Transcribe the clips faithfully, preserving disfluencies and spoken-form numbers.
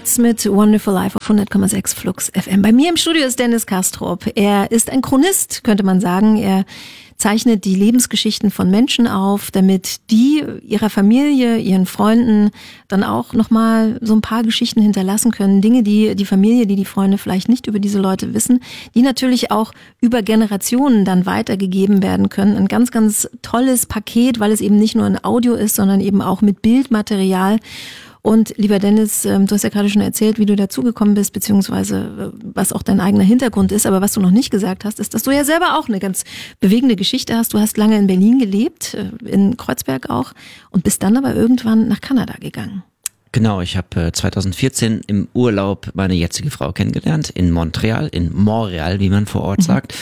Cats mit Wonderful Life auf hundert Komma sechs Flux F M. Bei mir im Studio ist Dennis Kastrop. Er ist ein Chronist, könnte man sagen. Er zeichnet die Lebensgeschichten von Menschen auf, damit die ihrer Familie, ihren Freunden dann auch nochmal so ein paar Geschichten hinterlassen können. Dinge, die die Familie, die die Freunde vielleicht nicht über diese Leute wissen, die natürlich auch über Generationen dann weitergegeben werden können. Ein ganz, ganz tolles Paket, weil es eben nicht nur ein Audio ist, sondern eben auch mit Bildmaterial. Und lieber Dennis, du hast ja gerade schon erzählt, wie du dazugekommen bist, beziehungsweise was auch dein eigener Hintergrund ist. Aber was du noch nicht gesagt hast, ist, dass du ja selber auch eine ganz bewegende Geschichte hast. Du hast lange in Berlin gelebt, in Kreuzberg auch, und bist dann aber irgendwann nach Kanada gegangen. Genau, ich habe zweitausendvierzehn im Urlaub meine jetzige Frau kennengelernt, in Montreal, in Montreal, wie man vor Ort mhm. sagt.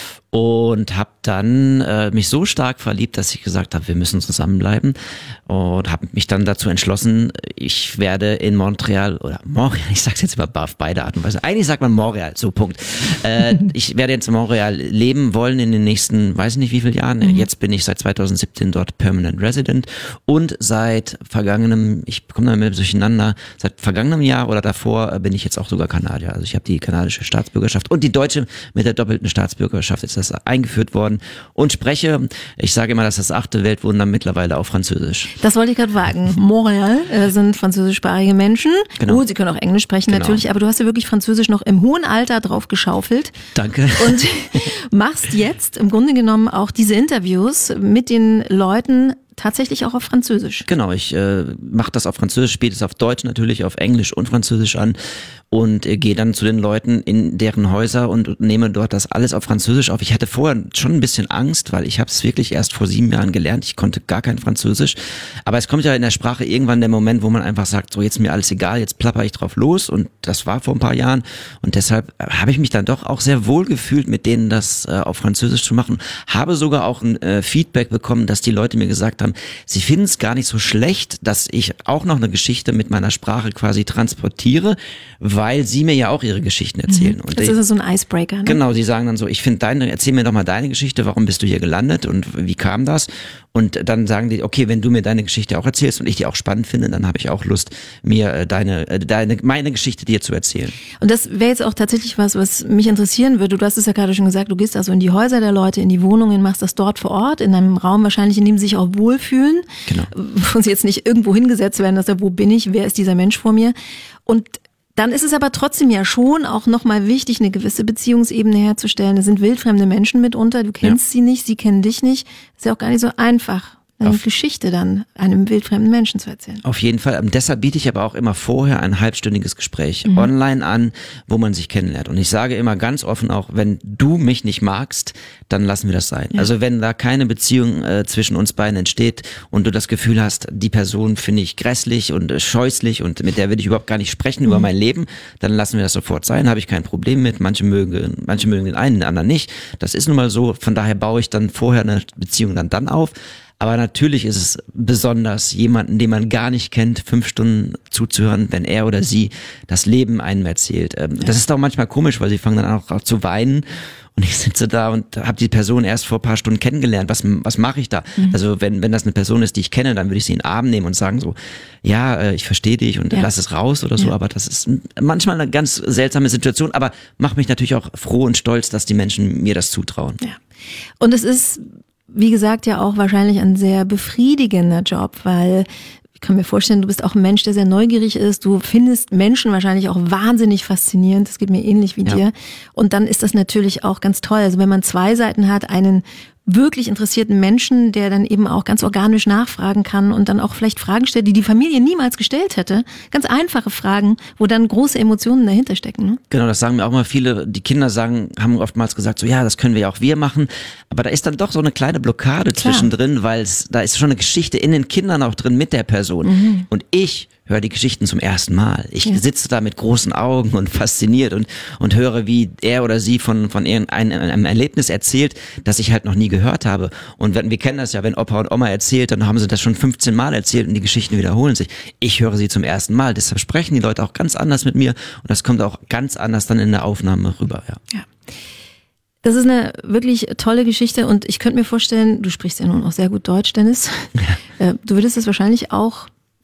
Und habe dann äh, mich so stark verliebt, dass ich gesagt habe, wir müssen zusammenbleiben, und habe mich dann dazu entschlossen, ich werde in Montreal oder Montreal, ich sag's jetzt immer auf beide Arten und Weise. Eigentlich sagt man Montreal, so Punkt. Äh, ich werde jetzt in Montreal leben wollen in den nächsten, weiß ich nicht wie viele Jahren. Mhm. Jetzt bin ich seit zweitausendsiebzehn dort Permanent Resident und seit vergangenem, ich komme da mit durcheinander, seit vergangenem Jahr oder davor bin ich jetzt auch sogar Kanadier. Also ich habe die kanadische Staatsbürgerschaft und die deutsche mit der doppelten Staatsbürgerschaft ist das eingeführt worden und spreche, ich sage immer, dass das achte Weltwunder mittlerweile auf Französisch. Das wollte ich gerade fragen. Montreal äh, sind französischsprachige Menschen. Genau. Gut, sie können auch Englisch sprechen genau. natürlich, aber du hast ja wirklich Französisch noch im hohen Alter drauf geschaufelt. Danke. Und machst jetzt im Grunde genommen auch diese Interviews mit den Leuten tatsächlich auch auf Französisch. Genau, ich äh, mache das auf Französisch, spiele es auf Deutsch natürlich, auf Englisch und Französisch an und äh, gehe dann zu den Leuten in deren Häuser und nehme dort das alles auf Französisch auf. Ich hatte vorher schon ein bisschen Angst, weil ich habe es wirklich erst vor sieben Jahren gelernt. Ich konnte gar kein Französisch, aber es kommt ja in der Sprache irgendwann der Moment, wo man einfach sagt, so jetzt mir alles egal, jetzt plapper ich drauf los, und das war vor ein paar Jahren, und deshalb habe ich mich dann doch auch sehr wohl gefühlt, mit denen das äh, auf Französisch zu machen. Habe sogar auch ein äh, Feedback bekommen, dass die Leute mir gesagt haben, sie finden es gar nicht so schlecht, dass ich auch noch eine Geschichte mit meiner Sprache quasi transportiere, weil sie mir ja auch ihre Geschichten erzählen. Mhm. Und das ich, ist so ein Icebreaker, ne? Genau, sie sagen dann so, ich finde deine, erzähl mir doch mal deine Geschichte, warum bist du hier gelandet und wie kam das? Und dann sagen die, okay, wenn du mir deine Geschichte auch erzählst und ich die auch spannend finde, dann habe ich auch Lust, mir deine, deine, meine Geschichte dir zu erzählen. Und das wäre jetzt auch tatsächlich was, was mich interessieren würde. Du hast es ja gerade schon gesagt, du gehst also in die Häuser der Leute, in die Wohnungen, machst das dort vor Ort, in einem Raum wahrscheinlich, in dem sie sich auch wohlfühlen. Genau. Wo sie jetzt nicht irgendwo hingesetzt werden, dass er, wo bin ich, wer ist dieser Mensch vor mir? Und dann ist es aber trotzdem ja schon auch nochmal wichtig, eine gewisse Beziehungsebene herzustellen. Es sind wildfremde Menschen mitunter, du kennst ja. sie nicht, sie kennen dich nicht. Ist ja auch gar nicht so einfach, eine auf, Geschichte dann einem wildfremden Menschen zu erzählen. Auf jeden Fall. Und deshalb biete ich aber auch immer vorher ein halbstündiges Gespräch mhm. online an, wo man sich kennenlernt. Und ich sage immer ganz offen auch, wenn du mich nicht magst, dann lassen wir das sein. Ja. Also wenn da keine Beziehung äh, zwischen uns beiden entsteht und du das Gefühl hast, die Person finde ich grässlich und äh, scheußlich und mit der will ich überhaupt gar nicht sprechen mhm. über mein Leben, dann lassen wir das sofort sein, habe ich kein Problem mit. Manche mögen, manche mögen den einen, den anderen nicht. Das ist nun mal so. Von daher baue ich dann vorher eine Beziehung dann dann auf. Aber natürlich ist es besonders, jemanden, den man gar nicht kennt, fünf Stunden zuzuhören, wenn er oder sie das Leben einem erzählt. Ähm, ja. Das ist auch manchmal komisch, weil sie fangen dann auch, auch zu weinen. Und ich sitze da und habe die Person erst vor ein paar Stunden kennengelernt. Was was mache ich da? Mhm. Also wenn wenn das eine Person ist, die ich kenne, dann würde ich sie in den Arm nehmen und sagen so, ja, äh, ich verstehe dich und ja. lass es raus oder so. Ja. Aber das ist manchmal eine ganz seltsame Situation. Aber macht mich natürlich auch froh und stolz, dass die Menschen mir das zutrauen. Ja. Und es ist, wie gesagt, ja auch wahrscheinlich ein sehr befriedigender Job, weil ich kann mir vorstellen, du bist auch ein Mensch, der sehr neugierig ist. Du findest Menschen wahrscheinlich auch wahnsinnig faszinierend. Das geht mir ähnlich wie ja. dir. Und dann ist das natürlich auch ganz toll. Also wenn man zwei Seiten hat, einen wirklich interessierten Menschen, der dann eben auch ganz organisch nachfragen kann und dann auch vielleicht Fragen stellt, die die Familie niemals gestellt hätte. Ganz einfache Fragen, wo dann große Emotionen dahinter stecken. Ne? Genau, das sagen mir auch mal viele. Die Kinder sagen, haben oftmals gesagt, so ja, das können wir ja auch wir machen. Aber da ist dann doch so eine kleine Blockade Klar. zwischendrin, weil es, da ist schon eine Geschichte in den Kindern auch drin mit der Person. Mhm. Und ich höre die Geschichten zum ersten Mal. Ich ja. sitze da mit großen Augen und fasziniert und und höre, wie er oder sie von von irgendeinem einem Erlebnis erzählt, das ich halt noch nie gehört habe. Und wenn, wir kennen das ja, wenn Opa und Oma erzählt, dann haben sie das schon fünfzehn Mal erzählt und die Geschichten wiederholen sich. Ich höre sie zum ersten Mal. Deshalb sprechen die Leute auch ganz anders mit mir und das kommt auch ganz anders dann in der Aufnahme rüber. Ja. ja. Das ist eine wirklich tolle Geschichte und ich könnte mir vorstellen, du sprichst ja nun auch sehr gut Deutsch, Dennis. Ja. Du würdest das wahrscheinlich auch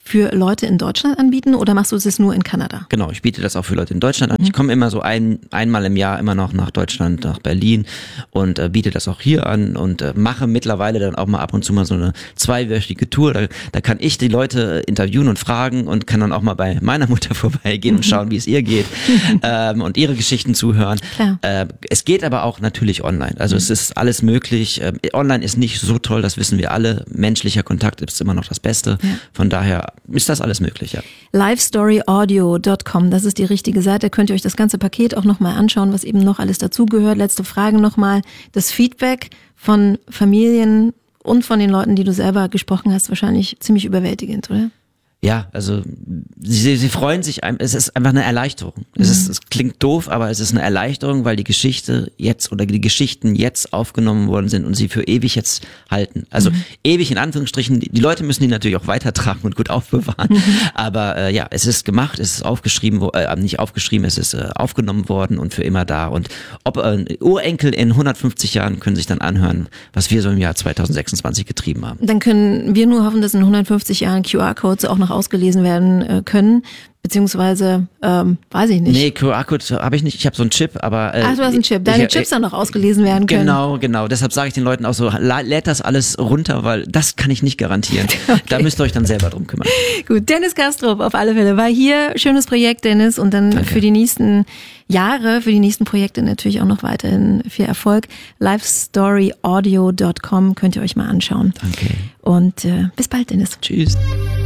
für Leute in Deutschland anbieten oder machst du es nur in Kanada? Genau, ich biete das auch für Leute in Deutschland an. Mhm. Ich komme immer so ein, einmal im Jahr immer noch nach Deutschland, nach Berlin und äh, biete das auch hier an und äh, mache mittlerweile dann auch mal ab und zu mal so eine zweiwöchige Tour. Da, da kann ich die Leute interviewen und fragen und kann dann auch mal bei meiner Mutter vorbeigehen mhm. und schauen, wie es ihr geht ähm, und ihre Geschichten zuhören. Klar. Äh, es geht aber auch natürlich online. Also mhm. es ist alles möglich. Äh, online ist nicht so toll, das wissen wir alle. Menschlicher Kontakt ist immer noch das Beste. Ja. Von daher ist das alles möglich, ja. live story audio dot com, das ist die richtige Seite. Da könnt ihr euch das ganze Paket auch nochmal anschauen, was eben noch alles dazugehört. Letzte Frage nochmal. Das Feedback von Familien und von den Leuten, die du selber gesprochen hast, wahrscheinlich ziemlich überwältigend, oder? Ja, also sie, sie freuen sich, es ist einfach eine Erleichterung. Es, ist, es klingt doof, aber es ist eine Erleichterung, weil die Geschichte jetzt oder die Geschichten jetzt aufgenommen worden sind und sie für ewig jetzt halten. Also mhm. ewig in Anführungsstrichen, die Leute müssen die natürlich auch weitertragen und gut aufbewahren. Mhm. Aber äh, ja, es ist gemacht, es ist aufgeschrieben, äh, nicht aufgeschrieben, es ist äh, aufgenommen worden und für immer da. Und ob äh, Urenkel in hundertfünfzig Jahren können sich dann anhören, was wir so im Jahr zweitausendsechsundzwanzig getrieben haben. Dann können wir nur hoffen, dass in hundertfünfzig Jahren Q R-Codes auch noch ausgelesen werden äh, können, beziehungsweise, ähm, weiß ich nicht. Nee, Q R-Code habe ich nicht, ich habe so einen Chip, aber... Äh, Ach, du hast einen Chip, deine ich, Chips dann noch ausgelesen werden können. Genau, genau, deshalb sage ich den Leuten auch so, lädt das alles runter, weil das kann ich nicht garantieren. Okay. Da müsst ihr euch dann selber drum kümmern. Gut, Dennis Kastrup auf alle Fälle war hier, schönes Projekt, Dennis, und dann Danke. Für die nächsten Jahre, für die nächsten Projekte natürlich auch noch weiterhin viel Erfolg. live story audio dot com könnt ihr euch mal anschauen. Danke. Und äh, bis bald, Dennis. Tschüss.